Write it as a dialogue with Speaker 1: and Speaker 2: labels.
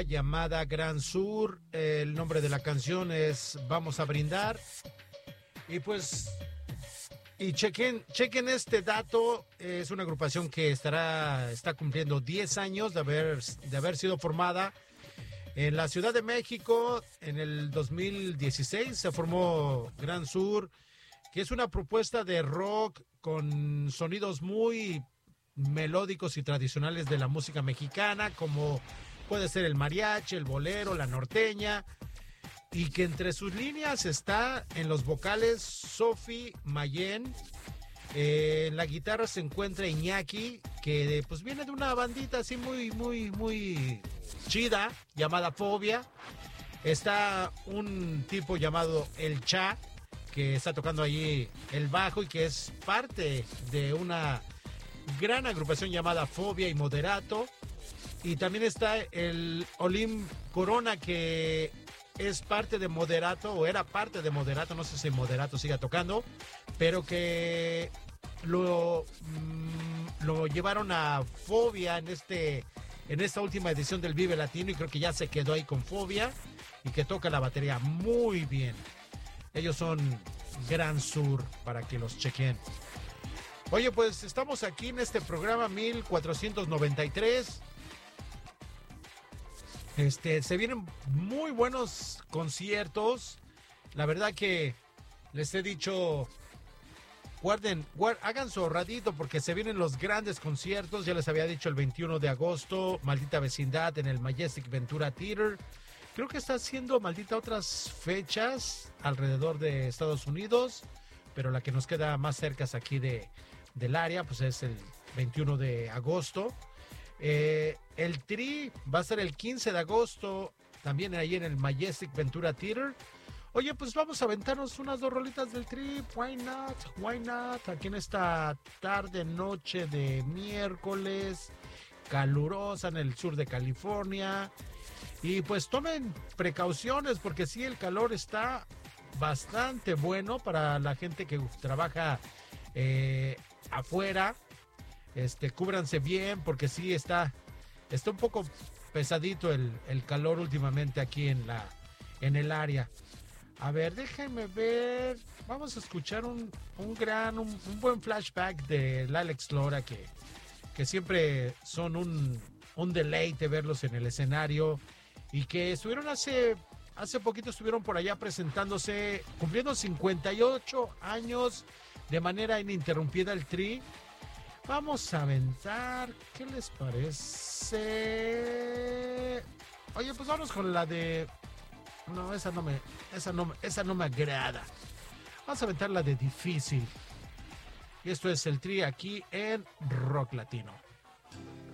Speaker 1: llamada Gran Sur. El nombre de la canción es Vamos a Brindar. Y pues, chequen este dato. Es una agrupación que está cumpliendo 10 años de haber sido formada en la Ciudad de México. En el 2016 se formó Gran Sur, que es una propuesta de rock con sonidos muy melódicos y tradicionales de la música mexicana, como puede ser el mariachi, el bolero, la norteña, y que entre sus líneas está en los vocales Sofi Mayen. En la guitarra se encuentra Iñaki, que pues viene de una bandita así muy chida, llamada Fobia. Está un tipo llamado El Cha, que está tocando allí el bajo y que es parte de una gran agrupación llamada Fobia y Moderato. Y también está el Olim Corona, que es parte de Moderato, o era parte de Moderato, no sé si Moderato siga tocando, pero que lo llevaron a Fobia en esta última edición del Vive Latino, y creo que ya se quedó ahí con Fobia, y que toca la batería muy bien. Ellos son Gran Sur, para que los chequen. Oye, pues estamos aquí en este programa 1493. Se vienen muy buenos conciertos. La verdad que les he dicho, hagan su ahorradito porque se vienen los grandes conciertos. Ya les había dicho el 21 de agosto, Maldita Vecindad en el Majestic Ventura Theater. Creo que está haciendo Maldita otras fechas alrededor de Estados Unidos, pero la que nos queda más cerca aquí del área, pues es el 21 de agosto. El Tri va a ser el 15 de agosto, también ahí en el Majestic Ventura Theater. Oye, pues vamos a aventarnos unas 2 rolitas del Tri. Why not? Aquí en esta tarde, noche de miércoles, calurosa en el sur de California. Y pues tomen precauciones, porque sí, el calor está bastante bueno para la gente que trabaja afuera. Cúbranse bien, porque sí está un poco pesadito el calor últimamente aquí en el área. A ver, déjenme ver. Vamos a escuchar un buen flashback del Alex Lora, que siempre son un deleite verlos en el escenario, y que estuvieron hace poquito, estuvieron por allá presentándose, cumpliendo 58 años de manera ininterrumpida el Tri. Vamos a aventar, ¿qué les parece? Oye, pues vamos con la de... No, esa no me agrada. Vamos a aventar la de Difícil. Y esto es el Tri aquí en Rock Latino.